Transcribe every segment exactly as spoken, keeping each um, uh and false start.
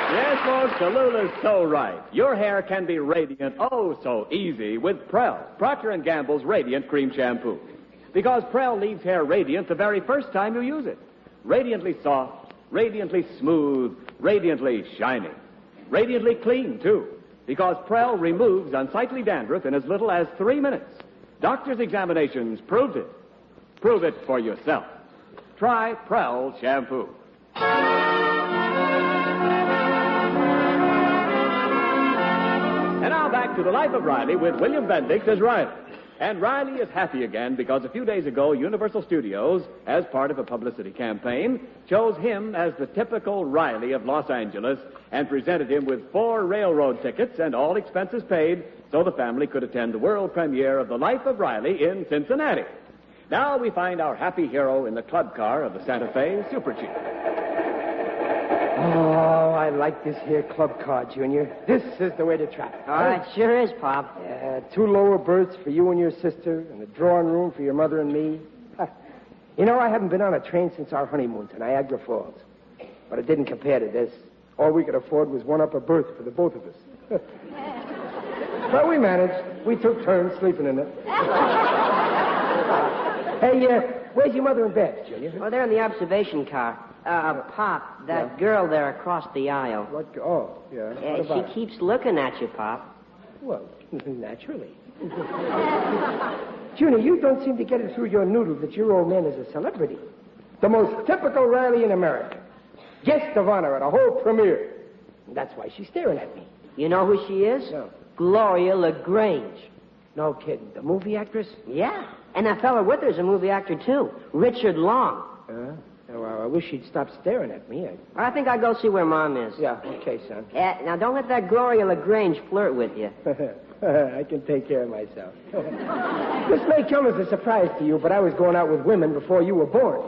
Yes, folks, Tallulah's so right. Your hair can be radiant, oh, so easy with Prel, Procter and Gamble's Radiant Cream Shampoo. Because Prel leaves hair radiant the very first time you use it. Radiantly soft, radiantly smooth, radiantly shiny. Radiantly clean, too. Because Prel removes unsightly dandruff in as little as three minutes. Doctors' examinations proved it. Prove it for yourself. Try Prel Shampoo. And now back to the life of Riley with William Bendix as Riley. And Riley is happy again because a few days ago, Universal Studios, as part of a publicity campaign, chose him as the typical Riley of Los Angeles and presented him with four railroad tickets and all expenses paid so the family could attend the world premiere of The Life of Riley in Cincinnati. Now we find our happy hero in the club car of the Santa Fe Super Chief. Oh, I like this here club car, Junior. This is the way to travel. Oh, it sure is, Pop. Yeah, two lower berths for you and your sister, and a drawing room for your mother and me. You know, I haven't been on a train since our honeymoon to Niagara Falls. But it didn't compare to this. All we could afford was one upper berth for the both of us. But we managed. We took turns sleeping in it. Hey, uh, where's your mother and Beth, Junior? Oh, they're in the observation car. Uh, Pop, that Yeah. girl there across the aisle. What? Oh, yeah. Uh, What about she keeps looking at you, Pop. Well, naturally. Junior, you don't seem to get it through your noodle that your old man is a celebrity. The most typical Riley in America. Guest of honor at a whole premiere. And that's why she's staring at me. You know who she is? No. Gloria LaGrange. No kidding. The movie actress? Yeah. And that fella with her's a movie actor, too. Richard Long. Uh, well, I wish she'd stop staring at me. I... I think I'll go see where Mom is. Yeah, okay, son. Uh, now, don't let that Gloria LaGrange flirt with you. I can take care of myself. This may come as a surprise to you, but I was going out with women before you were born.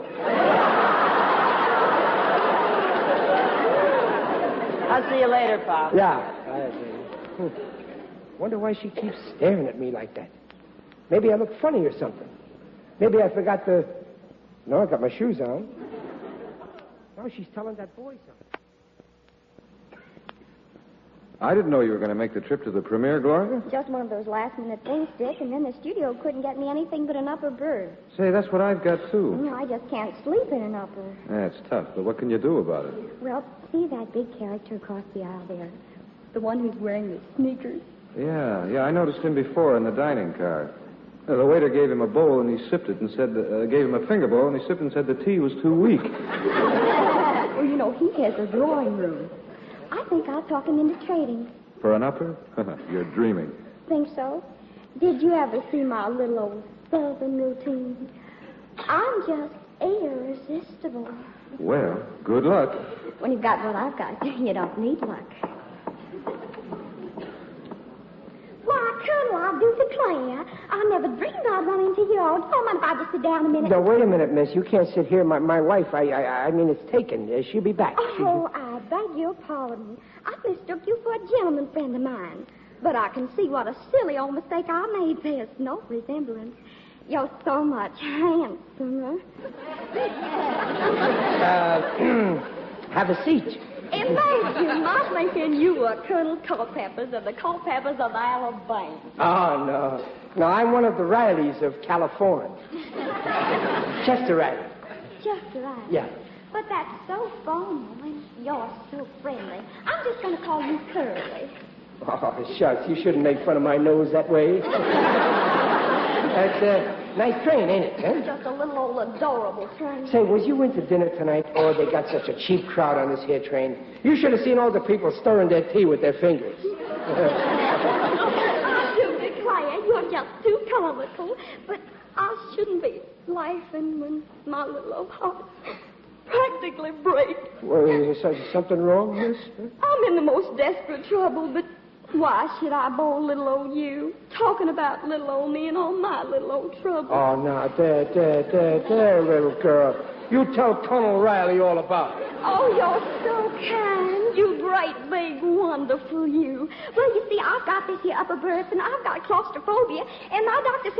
I'll see you later, Pop. Yeah. I, uh, wonder why she keeps staring at me like that. Maybe I look funny or something. Maybe I forgot to... No, I got my shoes on. Now she's telling that boy something. I didn't know you were going to make the trip to the premiere, Gloria. Just one of those last-minute things, Dick, and then the studio couldn't get me anything but an upper berth. Say, that's what I've got, too. You know, I just can't sleep in an upper. That's tough, but what can you do about it? Well, see that big character across the aisle there? The one who's wearing the sneakers? Yeah, yeah, I noticed him before in the dining car. Uh, the waiter gave him a bowl, and he sipped it and said, uh, gave him a finger bowl, and he sipped and said the tea was too weak. Well, you know, he has a drawing room. I think I'll talk him into trading. For an upper? You're dreaming. Think so? Did you ever see my little old southern routine? I'm just irresistible. Well, good luck. When you've got what I've got, you don't need luck. Why, Colonel, I'll do declare. I never dreamed I'd run into you all. Don't mind if I just sit down a minute? No, wait a minute, miss. You can't sit here. My, my wife, I, I I mean, it's taken. Uh, she'll be back. Oh, I beg your pardon. I mistook you for a gentleman friend of mine. But I can see what a silly old mistake I made. There's no resemblance. You're so much handsomer. Uh, have a seat. Imagine my thinking you were Colonel Culpepper's of the Culpeppers of Alabama. Oh, no. No, I'm one of the Rileys of California. Chester Riley. Just right. Yeah. But that's so formal and you're so friendly. I'm just going to call you Curly. Oh, shucks. You shouldn't make fun of my nose that way. That's a nice train, ain't it, huh? Just a little old adorable train. Say, was you into dinner tonight? Oh, they got such a cheap crowd on this here train. You should have seen all the people stirring their tea with their fingers. I do declare you're just too comical. But I shouldn't be laughing when my little old heart practically breaks. Well, is there something wrong, miss? I'm in the most desperate trouble, but why should I bore little old you? Talking about little old me and all my little old trouble. Oh, now, there, there, there, there, little girl. You tell Colonel Riley all about it. Oh, you're so kind. You great, big, wonderful you. Well, you see, I've got this here upper berth, and I've got claustrophobia, and my doctor said